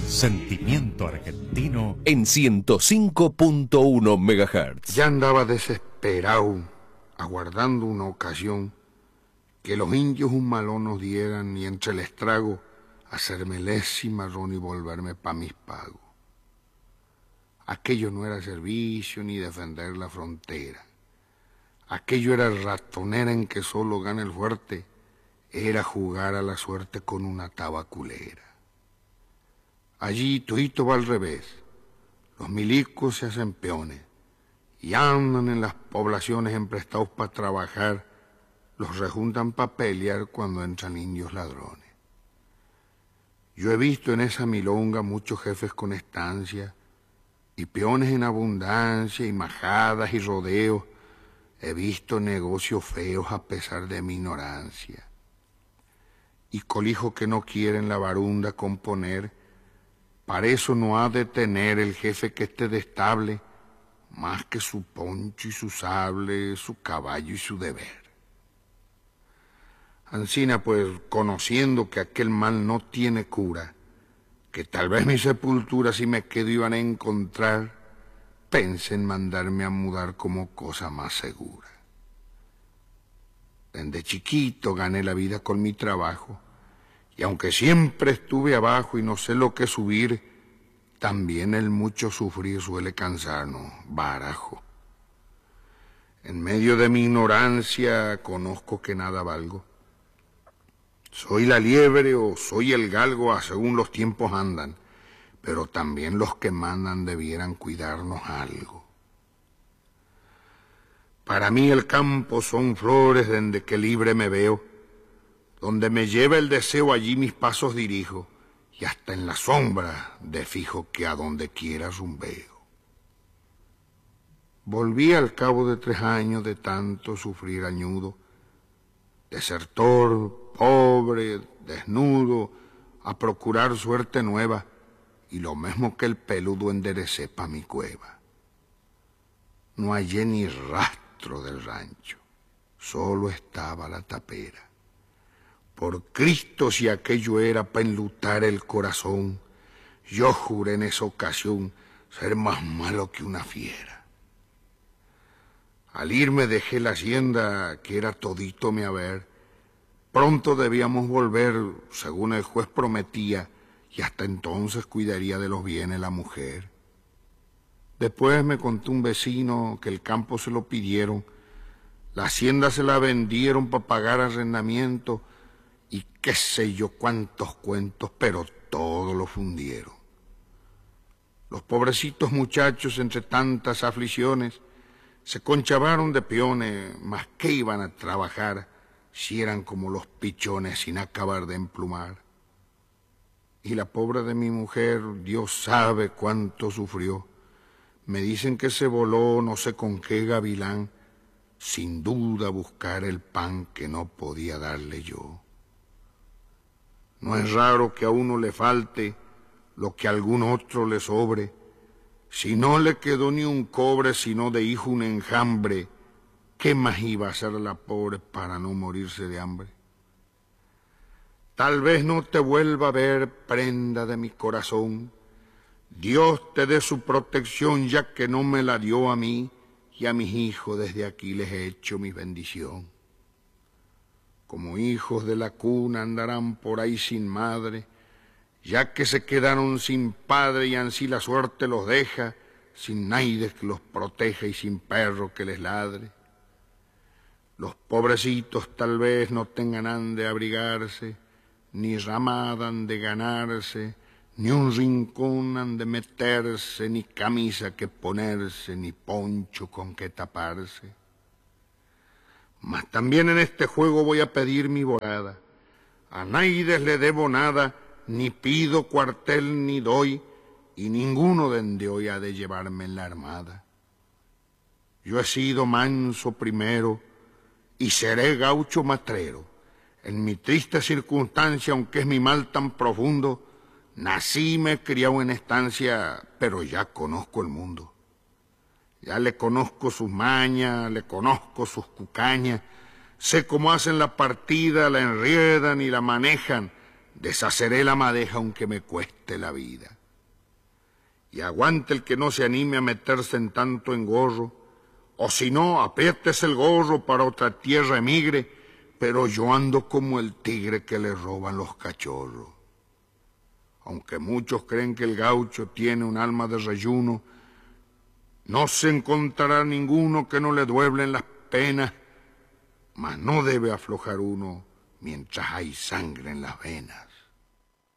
Sentimiento argentino en 105.1 MHz. Ya andaba desesperado, aguardando una ocasión, que los indios un malón nos dieran y entre el estrago hacerme lés y marrón y volverme pa' mis pagos. Aquello no era servicio ni defender la frontera. Aquello era ratonera en que solo gana el fuerte, era jugar a la suerte con una tabaculera. Allí todito va al revés. Los milicos se hacen peones y andan en las poblaciones emprestados para trabajar. Los rejuntan para pelear cuando entran indios ladrones. Yo he visto en esa milonga muchos jefes con estancia y peones en abundancia y majadas y rodeos. He visto negocios feos a pesar de mi ignorancia. Y colijos que no quieren la barunda componer. Para eso no ha de tener el jefe que esté de estable más que su poncho y su sable, su caballo y su deber. Ancina, pues, conociendo que aquel mal no tiene cura, que tal vez mi sepultura si me quedo iban a encontrar, pensé en mandarme a mudar como cosa más segura. Desde chiquito gané la vida con mi trabajo, y aunque siempre estuve abajo y no sé lo que subir, también el mucho sufrir suele cansarnos, barajo. En medio de mi ignorancia conozco que nada valgo. Soy la liebre o soy el galgo, según los tiempos andan, pero también los que mandan debieran cuidarnos algo. Para mí el campo son flores desde que libre me veo. Donde me lleva el deseo allí mis pasos dirijo, y hasta en la sombra de fijo que a donde quiera rumbeo. Volví al cabo de 3 años de tanto sufrir añudo, desertor, pobre, desnudo, a procurar suerte nueva, y lo mismo que el peludo enderecé pa' mi cueva. No hallé ni rastro del rancho, solo estaba la tapera. Por Cristo, si aquello era pa' enlutar el corazón, yo juré en esa ocasión ser más malo que una fiera. Al irme dejé la hacienda, que era todito mi haber. Pronto debíamos volver, según el juez prometía, y hasta entonces cuidaría de los bienes la mujer. Después me contó un vecino que el campo se lo pidieron, la hacienda se la vendieron para pagar arrendamiento, y qué sé yo cuántos cuentos, pero todo lo fundieron. Los pobrecitos muchachos, entre tantas aflicciones, se conchavaron de peones, mas que iban a trabajar si eran como los pichones sin acabar de emplumar. Y la pobre de mi mujer, Dios sabe cuánto sufrió. Me dicen que se voló no sé con qué gavilán, sin duda a buscar el pan que no podía darle yo. No es raro que a uno le falte lo que a algún otro le sobre. Si no le quedó ni un cobre, sino de hijo un enjambre, ¿qué más iba a hacer la pobre para no morirse de hambre? Tal vez no te vuelva a ver, prenda de mi corazón. Dios te dé su protección, ya que no me la dio a mí, y a mis hijos desde aquí les he hecho mi bendición. Como hijos de la cuna andarán por ahí sin madre, ya que se quedaron sin padre y ansí la suerte los deja, sin nadie que los proteja y sin perro que les ladre. Los pobrecitos tal vez no tengan ande abrigarse, ni ramada han de ganarse, ni un rincón han de meterse, ni camisa que ponerse, ni poncho con que taparse. Mas también en este juego voy a pedir mi morada. A nadie le debo nada, ni pido cuartel ni doy, y ninguno dende hoy ha de llevarme en la armada. Yo he sido manso primero, y seré gaucho matrero. En mi triste circunstancia, aunque es mi mal tan profundo, nací y me he criado en estancia, pero ya conozco el mundo. Ya le conozco sus mañas, le conozco sus cucañas, sé cómo hacen la partida, la enriedan y la manejan, Deshaceré la madeja aunque me cueste la vida. Y aguante el que no se anime a meterse en tanto engorro, o si no, apriétese el gorro para otra tierra emigre, pero yo ando como el tigre que le roban los cachorros. Aunque muchos creen que el gaucho tiene un alma de reyuno, no se encontrará ninguno que no le dueblen las penas, mas no debe aflojar uno mientras hay sangre en las venas.